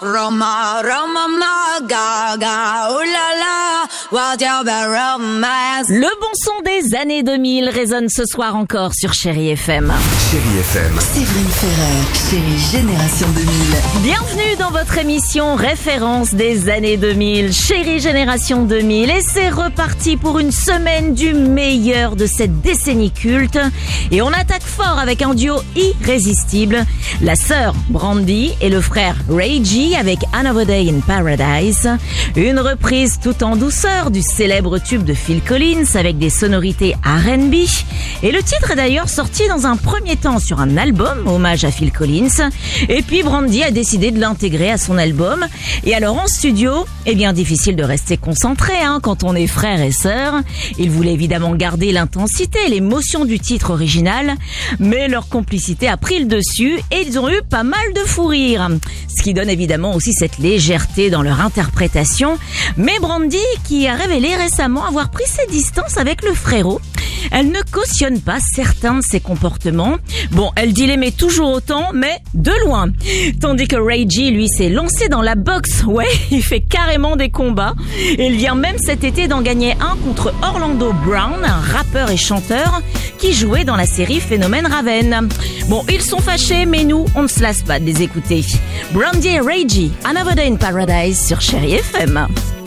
Roma, Roma, ma, gaga, oh là là, what your romance. Le bon son des années 2000 résonne ce soir encore sur Chérie FM. Chérie FM. Séverine Ferrer, Chérie Génération 2000. Bienvenue dans votre émission référence des années 2000, Chérie Génération 2000. Et c'est reparti pour une semaine du meilleur de cette décennie culte. Et on attaque fort avec un duo irrésistible. La sœur Brandy et le frère Ray G avec Another Day in Paradise. Une reprise tout en douceur du célèbre tube de Phil Collins avec des sonorités R&B. Et le titre est d'ailleurs sorti dans un premier temps sur un album, hommage à Phil Collins. Et puis Brandy a décidé de l'intégrer à son album. Et alors en studio, bien difficile de rester concentré quand on est frères et sœurs. Ils voulaient évidemment garder l'intensité, l'émotion du titre original. Mais leur complicité a pris le dessus et ils ont eu pas mal de fou rire. Ce qui donne évidemment aussi cette légèreté dans leur interprétation. Mais Brandy, qui a révélé récemment avoir pris ses distances avec le frérot, elle ne cautionne pas certains de ses comportements. Bon, elle dit l'aimer toujours autant, mais de loin. Tandis que Ray G, lui, s'est lancé dans la boxe. Ouais, il fait carrément des combats. Et il vient même cet été d'en gagner un contre Orlando Brown, un rappeur et chanteur qui jouait dans la série Phénomène Raven. Bon, ils sont fâchés, mais nous, on ne se lasse pas de les écouter. Brandy et Ray G, Another Day in Paradise sur Chérie FM.